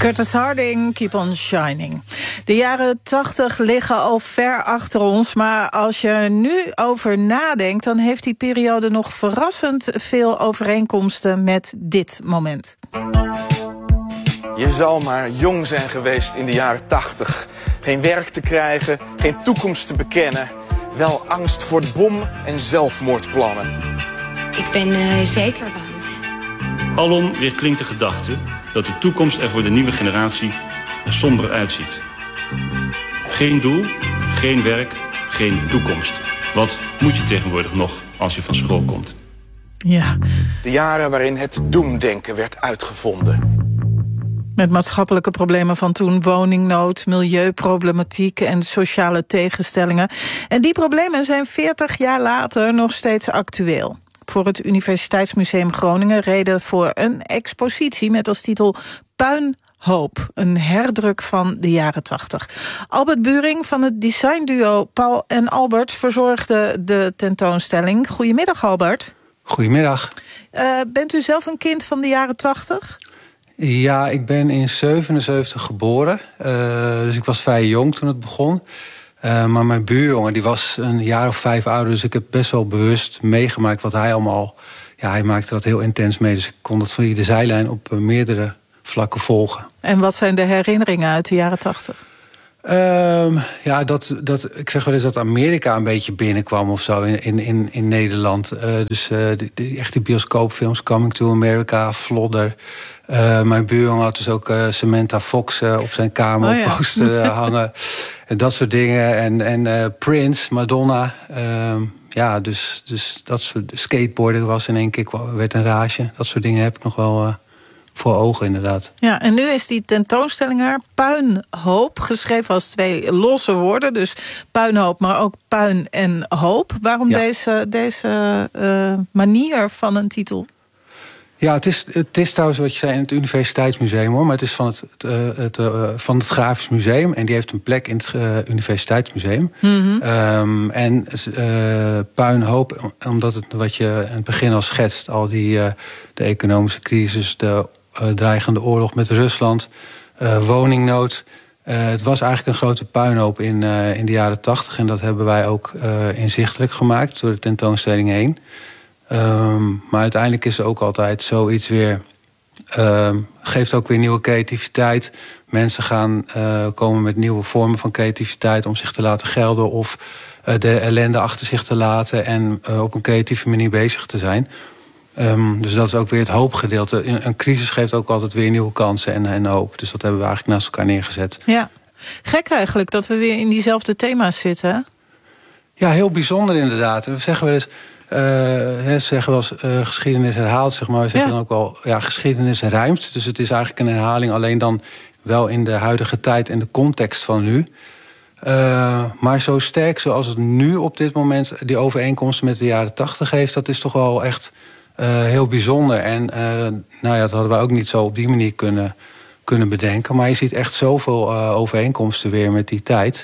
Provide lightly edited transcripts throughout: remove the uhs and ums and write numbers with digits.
Curtis Harding, Keep on Shining. De jaren 80 liggen al ver achter ons, maar als je er nu over nadenkt, dan heeft die periode nog verrassend veel overeenkomsten met dit moment. Je zal maar jong zijn geweest in de jaren 80. Geen werk te krijgen, geen toekomst te bekennen. Wel angst voor de bom en zelfmoordplannen. Ik ben zeker bang. Alom weer klinkt de gedachte dat de toekomst er voor de nieuwe generatie er somber uitziet. Geen doel, geen werk, geen toekomst. Wat moet je tegenwoordig nog als je van school komt? Ja. De jaren waarin het doemdenken werd uitgevonden. Met maatschappelijke problemen van toen, woningnood, milieuproblematiek en sociale tegenstellingen. En die problemen zijn 40 jaar later nog steeds actueel. Voor het Universiteitsmuseum Groningen reden voor een expositie met als titel Puinhoop, een herdruk van de jaren 80. Albert Buring van het designduo Paul en Albert verzorgde de tentoonstelling. Goedemiddag, Albert. Goedemiddag. Bent u zelf een kind van de jaren 80? Ja, ik ben in 77 geboren. Dus ik was vrij jong toen het begon. Maar mijn buurjongen die was een jaar of 5 ouder. Dus ik heb best wel bewust meegemaakt wat hij allemaal... Ja, hij maakte dat heel intens mee. Dus ik kon dat via de zijlijn op meerdere vlakken volgen. En wat zijn de herinneringen uit de jaren 80? Ja, ik zeg wel eens dat Amerika een beetje binnenkwam of zo in Nederland. Dus echt die bioscoopfilms, Coming to America, Flodder. Mijn buurjongen had dus ook Samantha Fox op zijn kamer op poster hangen. En dat soort dingen. En Prince, Madonna. Ja, dus dat soort skateboarden was in één keer, werd een rage. Dat soort dingen heb ik nog wel voor ogen, inderdaad. Ja, en nu is die tentoonstelling er Puinhoop, geschreven als 2 losse woorden. Dus puinhoop, maar ook puin en hoop. Waarom deze manier van een titel? Ja, het is trouwens wat je zei in het Universiteitsmuseum, hoor. Maar het is van het Grafisch Museum. En die heeft een plek in het Universiteitsmuseum. Mm-hmm. Puinhoop, omdat het wat je in het begin al schetst, al de economische crisis, de dreigende oorlog met Rusland, woningnood. Het was eigenlijk een grote puinhoop in de jaren 80. En dat hebben wij ook inzichtelijk gemaakt door de tentoonstelling heen. Maar uiteindelijk is er ook altijd zoiets weer... geeft ook weer nieuwe creativiteit. Mensen komen met nieuwe vormen van creativiteit om zich te laten gelden, of de ellende achter zich te laten en op een creatieve manier bezig te zijn. Dus dat is ook weer het hoopgedeelte. Een crisis geeft ook altijd weer nieuwe kansen en hoop. Dus dat hebben we eigenlijk naast elkaar neergezet. Ja, gek eigenlijk dat we weer in diezelfde thema's zitten, hè? Ja, heel bijzonder inderdaad. We zeggen wel eens... ze zeggen wel eens, geschiedenis herhaalt, zeg maar. We zeggen dan ook wel, geschiedenis rijmt. Dus het is eigenlijk een herhaling, alleen dan wel in de huidige tijd en de context van nu. Maar zo sterk zoals het nu op dit moment die overeenkomsten met de jaren 80 heeft, dat is toch wel echt heel bijzonder. En dat hadden wij ook niet zo op die manier kunnen bedenken. Maar je ziet echt zoveel overeenkomsten weer met die tijd.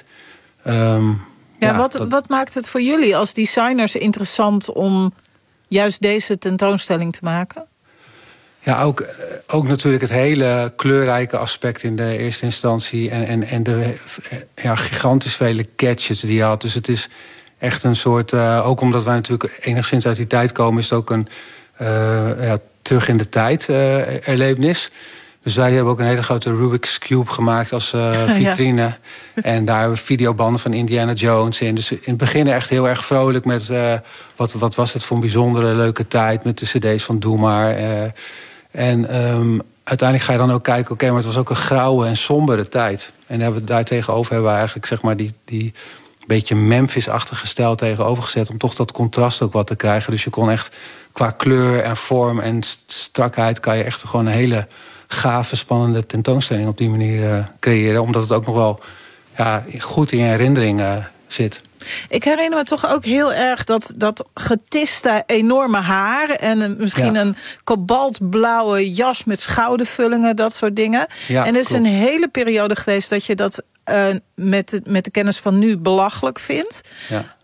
Wat maakt het voor jullie als designers interessant om juist deze tentoonstelling te maken? Ja, ook natuurlijk het hele kleurrijke aspect in de eerste instantie. En de gigantisch vele catches die je had. Dus het is echt een soort... ook omdat wij natuurlijk enigszins uit die tijd komen, is het ook een terug in de tijd erlevenis. Dus wij hebben ook een hele grote Rubik's Cube gemaakt als vitrine. Ja. En daar hebben we videobanden van Indiana Jones in. Dus in het begin echt heel erg vrolijk met... wat was het voor een bijzondere, leuke tijd met de cd's van Doe Maar. Uiteindelijk ga je dan ook kijken, oké, maar het was ook een grauwe en sombere tijd. En daar tegenover hebben we eigenlijk, zeg maar, die beetje Memphis-achtige stijl tegenover gezet, om toch dat contrast ook wat te krijgen. Dus je kon echt qua kleur en vorm en strakheid kan je echt gewoon een hele gave, spannende tentoonstelling op die manier creëren. Omdat het ook nog wel goed in je herinnering zit. Ik herinner me toch ook heel erg dat getiste enorme haar en misschien een kobaltblauwe jas met schoudervullingen, dat soort dingen. Ja, en er is een hele periode geweest dat je dat met de kennis van nu belachelijk vindt.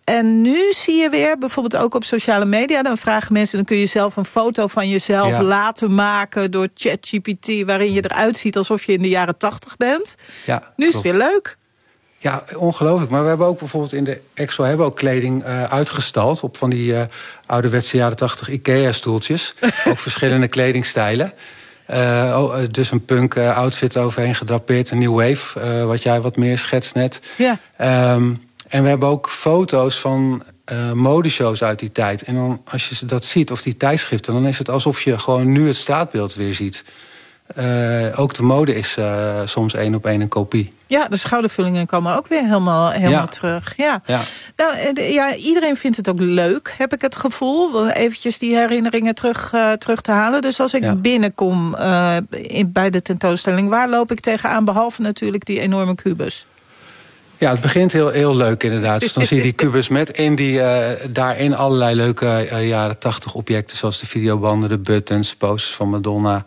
En nu zie je weer, bijvoorbeeld ook op sociale media, dan vragen mensen, dan kun je zelf een foto van jezelf laten maken door ChatGPT, waarin je eruit ziet alsof je in de jaren 80 bent. Ja, nu is het weer leuk. Ja, ongelooflijk. Maar we hebben ook bijvoorbeeld in de Expo hebben ook kleding uitgestald op van die ouderwetse jaren 80 IKEA-stoeltjes. Ook verschillende kledingstijlen. Dus een punk outfit overheen gedrapeerd, een new wave, wat jij wat meer schetst net. Ja. En we hebben ook foto's van modeshows uit die tijd. En dan, als je dat ziet, of die tijdschriften, dan is het alsof je gewoon nu het straatbeeld weer ziet. Ook de mode is soms 1 op 1 een kopie. Ja, de schoudervullingen komen ook weer helemaal terug. Ja. Nou, iedereen vindt het ook leuk, heb ik het gevoel. Eventjes die herinneringen terug te halen. Dus als ik binnenkom bij de tentoonstelling, waar loop ik tegenaan, behalve natuurlijk die enorme kubus? Ja, het begint heel leuk inderdaad. Dus dan zie je die kubus met daarin allerlei leuke jaren 80 objecten, zoals de videobanden, de buttons, posters van Madonna.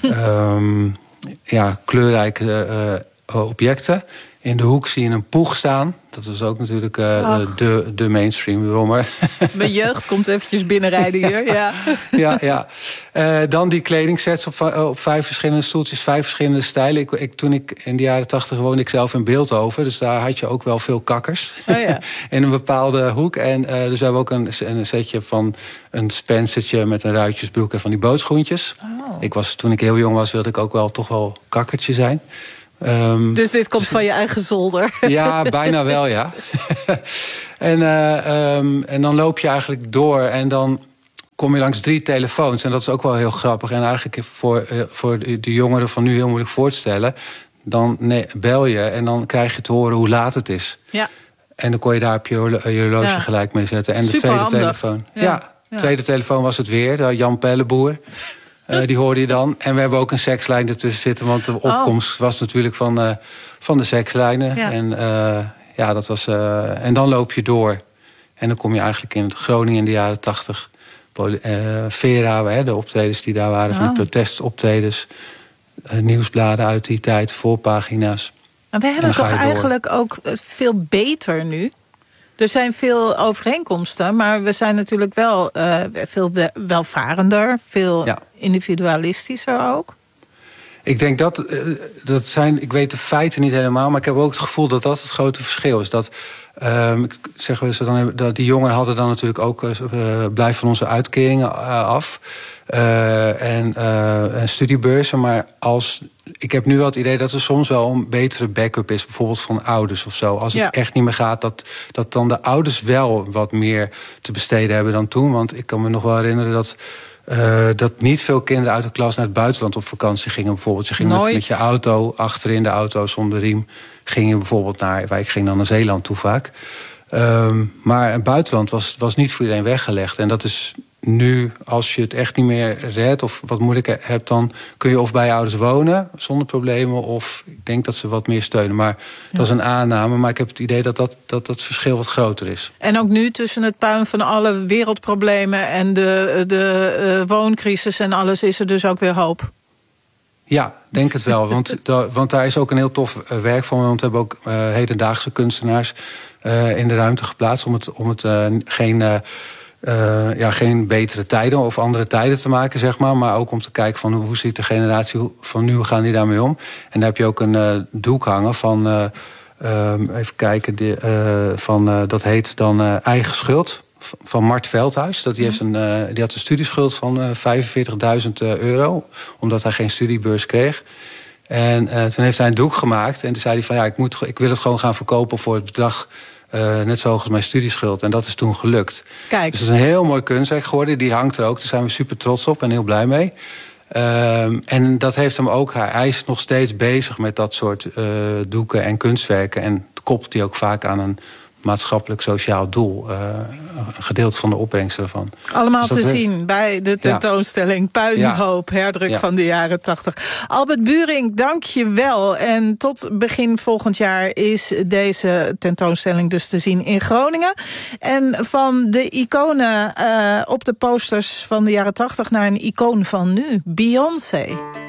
Kleurrijke objecten. In de hoek zie je een poeg staan. Dat was ook natuurlijk de mainstream brommer. Mijn jeugd komt eventjes binnenrijden hier. Ja. Dan die kledingsets op 5 verschillende stoeltjes, 5 verschillende stijlen. Toen ik in de jaren 80 woonde ik zelf in Beeldhoven. Dus daar had je ook wel veel kakkers. In een bepaalde hoek. En dus we hebben ook een setje van een spencertje met een ruitjesbroek en van die bootschoentjes. Toen ik heel jong was, wilde ik ook wel toch wel kakkertje zijn. Dus dit komt van je eigen zolder? Ja, bijna wel, ja. En dan loop je eigenlijk door en dan kom je langs 3 telefoons. En dat is ook wel heel grappig. En eigenlijk voor de jongeren van nu heel moeilijk voor te stellen. Dan bel je en dan krijg je te horen hoe laat het is. Ja. En dan kon je daar op je horloge gelijk mee zetten. En de tweede telefoon. De tweede telefoon was het weer, Jan Pelleboer. Die hoorde je dan. En we hebben ook een sekslijn ertussen zitten. Want de opkomst was natuurlijk van de sekslijnen. Ja. En, dat was, en dan loop je door. En dan kom je eigenlijk in Groningen in de jaren 80. Vera, de optredens die daar waren. Van protestoptredens. Nieuwsbladen uit die tijd. Voorpagina's. Maar we hebben het toch eigenlijk ook veel beter nu? Er zijn veel overeenkomsten, maar we zijn natuurlijk wel veel welvarender, veel individualistischer ook. Ik denk dat zijn, ik weet de feiten niet helemaal, maar ik heb ook het gevoel dat dat het grote verschil is. Dat, dat die jongeren hadden dan natuurlijk ook blijf van onze uitkeringen af. En studiebeurzen, maar ik heb nu wel het idee dat er soms wel een betere backup is, bijvoorbeeld van ouders of zo. Als het echt niet meer gaat, dat dan de ouders wel wat meer te besteden hebben dan toen. Want ik kan me nog wel herinneren dat niet veel kinderen uit de klas naar het buitenland op vakantie gingen. Bijvoorbeeld, je ging met je auto, achterin de auto zonder riem, ging je bijvoorbeeld ik ging dan naar Zeeland toe vaak. Maar het buitenland was niet voor iedereen weggelegd. En dat is nu, als je het echt niet meer redt of wat moeilijk hebt, dan kun je of bij je ouders wonen zonder problemen, of ik denk dat ze wat meer steunen. Maar dat is een aanname. Maar ik heb het idee dat verschil wat groter is. En ook nu tussen het puin van alle wereldproblemen en de wooncrisis en alles is er dus ook weer hoop. Ja, denk het wel. Want daar is ook een heel tof werk van. Want we hebben ook hedendaagse kunstenaars in de ruimte geplaatst om het geen betere tijden of andere tijden te maken, zeg maar ook om te kijken van hoe ziet de generatie van nu, hoe gaan die daarmee om. En daar heb je ook een doek hangen van, even kijken, dat heet dan Eigen Schuld, van Mart Veldhuis. Die had een studieschuld van €45.000, omdat hij geen studiebeurs kreeg. En toen heeft hij een doek gemaakt en toen zei hij van ik wil het gewoon gaan verkopen voor het bedrag net zo hoog als mijn studieschuld. En dat is toen gelukt. Kijk. Dus dat is een heel mooi kunstwerk geworden. Die hangt er ook. Daar zijn we super trots op en heel blij mee. En dat heeft hem ook. Hij is nog steeds bezig met dat soort doeken en kunstwerken. En koppelt hij ook vaak aan een maatschappelijk sociaal doel. Een gedeelte van de opbrengst ervan. Allemaal dus te zien bij de tentoonstelling Puinhoop, herdruk van de jaren 80. Albert Buuring, dank je wel. En tot begin volgend jaar is deze tentoonstelling dus te zien in Groningen. En van de iconen op de posters van de jaren 80 naar een icoon van nu, Beyoncé.